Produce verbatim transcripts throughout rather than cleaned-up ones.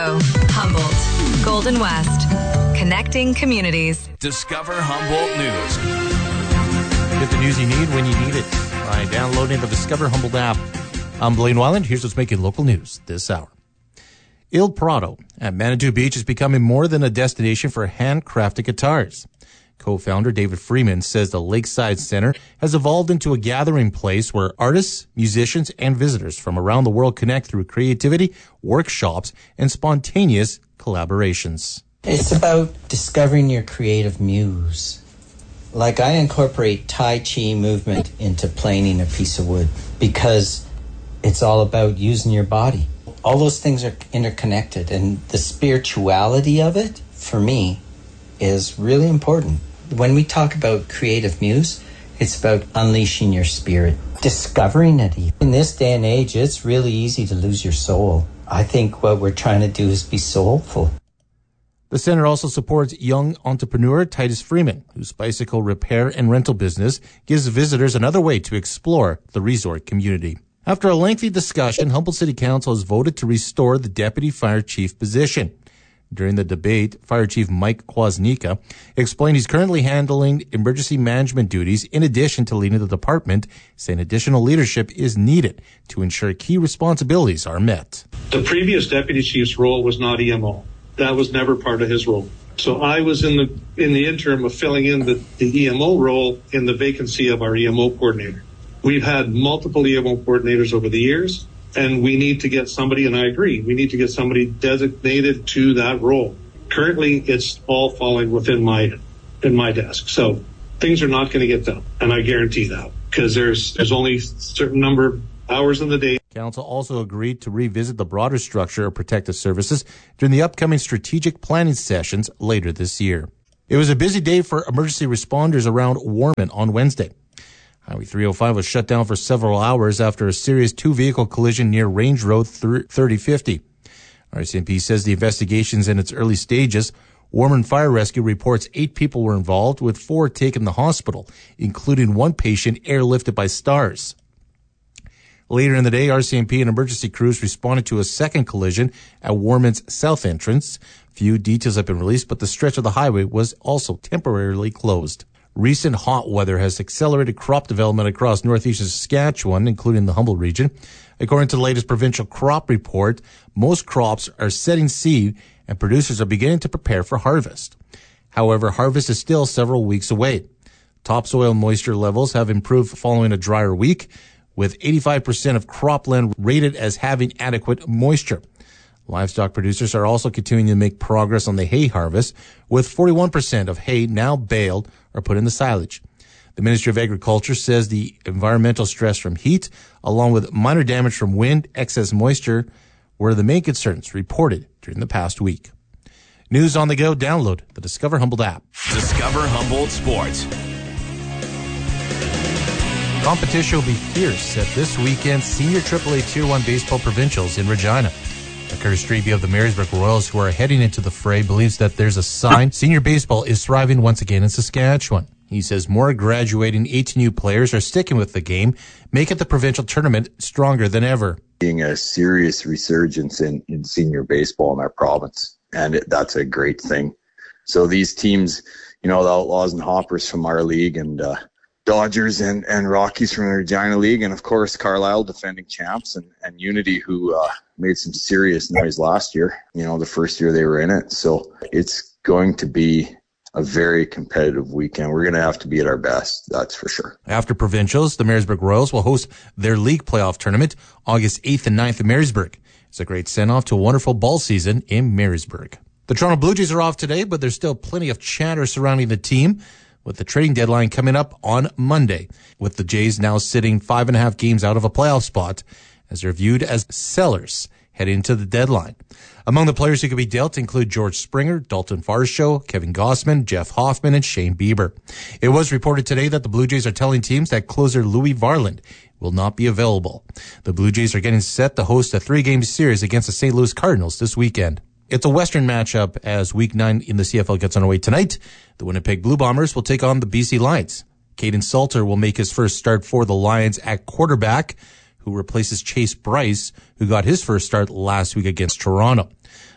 Toronto, Humboldt, Golden West. Connecting communities. Discover Humboldt News. Get the news you need when you need it by downloading the Discover Humboldt app. I'm Blaine Weiland. Here's what's making local news this hour. Il Prado at Manitou Beach is becoming more than a destination for handcrafted guitars. Co-founder David Freeman says the Lakeside Center has evolved into a gathering place where artists, musicians, and visitors from around the world connect through creativity, workshops, and spontaneous collaborations. It's about discovering your creative muse. Like, I incorporate Tai Chi movement into planing a piece of wood because it's all about using your body. All those things are interconnected, and the spirituality of it, for me, is really important. When we talk about creative muse, it's about unleashing your spirit, discovering it. In this day and age, it's really easy to lose your soul. I think what we're trying to do is be soulful. The center also supports young entrepreneur Titus Freeman, whose bicycle repair and rental business gives visitors another way to explore the resort community. After a lengthy discussion, Humboldt City Council has voted to restore the deputy fire chief position. During the debate, Fire Chief Mike Kwasnika explained he's currently handling emergency management duties in addition to leading the department, saying additional leadership is needed to ensure key responsibilities are met. The previous deputy chief's role was not E M O. That was never part of his role. So I was in the in the interim of filling in the, the E M O role in the vacancy of our E M O coordinator. We've had multiple E M O coordinators over the years, and we need to get somebody, and I agree, we need to get somebody designated to that role. Currently, it's all falling within my in my desk. So things are not going to get done, and I guarantee that, because there's there's only a certain number of hours in the day. Council also agreed to revisit the broader structure of protective services during the upcoming strategic planning sessions later this year. It was a busy day for emergency responders around Warman on Wednesday. Highway three oh five was shut down for several hours after a serious two-vehicle collision near Range Road thirty fifty. R C M P says the investigation is in its early stages. Warman Fire Rescue reports eight people were involved, with four taken to the hospital, including one patient airlifted by STARS. Later in the day, R C M P and emergency crews responded to a second collision at Warman's south entrance. Few details have been released, but the stretch of the highway was also temporarily closed. Recent hot weather has accelerated crop development across northeastern Saskatchewan, including the Humboldt region. According to the latest provincial crop report, most crops are setting seed and producers are beginning to prepare for harvest. However, harvest is still several weeks away. Topsoil moisture levels have improved following a drier week, with eighty-five percent of cropland rated as having adequate moisture. Livestock producers are also continuing to make progress on the hay harvest, with forty-one percent of hay now baled or put in the silage. The Ministry of Agriculture says the environmental stress from heat, along with minor damage from wind, excess moisture, were the main concerns reported during the past week. News on the go. Download the Discover Humboldt app. Discover Humboldt Sports. Competition will be fierce at this weekend's Senior triple A Tier one Baseball Provincials in Regina. Curtis Strebe of the Marysburg Royals, who are heading into the fray, believes that there's a sign senior baseball is thriving once again in Saskatchewan. He says more graduating eighteen U players are sticking with the game, making the provincial tournament stronger than ever. Being a serious resurgence in, in senior baseball in our province, and it, that's a great thing. So these teams, you know, the Outlaws and Hoppers from our league, and uh, Dodgers and, and Rockies from the Regina League, and of course Carlisle defending champs, and, and Unity, who uh, made some serious noise last year, you know, the first year they were in it. So it's going to be a very competitive weekend. We're going to have to be at our best, that's for sure. After provincials, the Marysburg Royals will host their league playoff tournament August eighth and ninth in Marysburg. It's a great send-off to a wonderful ball season in Marysburg. The Toronto Blue Jays are off today, but there's still plenty of chatter surrounding the team, with the trading deadline coming up on Monday, with the Jays now sitting five and a half games out of a playoff spot, as they're viewed as sellers heading into the deadline. Among the players who could be dealt include George Springer, Dalton Varsho, Kevin Gossman, Jeff Hoffman, and Shane Bieber. It was reported today that the Blue Jays are telling teams that closer Louis Varland will not be available. The Blue Jays are getting set to host a three-game series against the Saint Louis Cardinals this weekend. It's a Western matchup as Week nine in the C F L gets underway tonight. The Winnipeg Blue Bombers will take on the B C Lions. Caden Salter will make his first start for the Lions at quarterback, who replaces Chase Bryce, who got his first start last week against Toronto.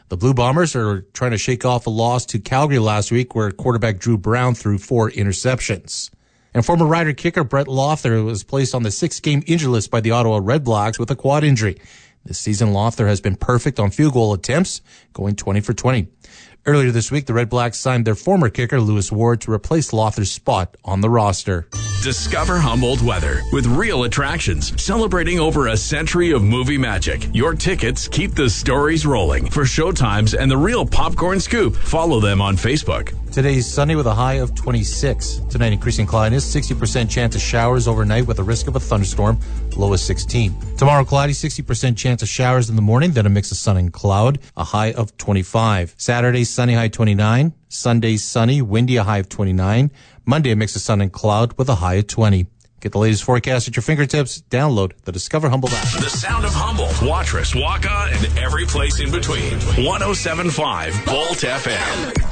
The Blue Bombers are trying to shake off a loss to Calgary last week where quarterback Drew Brown threw four interceptions. And former Rider kicker Brett Lothar was placed on the six-game injury list by the Ottawa Redblacks with a quad injury. This season, Lothar has been perfect on field goal attempts, going twenty for twenty. Earlier this week, the Redblacks signed their former kicker, Lewis Ward, to replace Lothar's spot on the roster. Discover Humboldt weather with real attractions celebrating over a century of movie magic. Your tickets keep the stories rolling. For showtimes and the real popcorn scoop, follow them on Facebook. Today's sunny with a high of twenty-six. Tonight, increasing cloudiness, sixty percent chance of showers overnight with a risk of a thunderstorm, low of sixteen. Tomorrow, cloudy, sixty percent chance of showers in the morning, then a mix of sun and cloud, a high of twenty-five. Saturday, sunny, high twenty-nine. Sunday, sunny, windy, a high of twenty-nine. Monday, a mix of sun and cloud with a high of twenty. Get the latest forecast at your fingertips. Download the Discover Humboldt app. The sound of Humboldt, Watrous, Waka, and every place in between. one oh seven point five Bolt F M.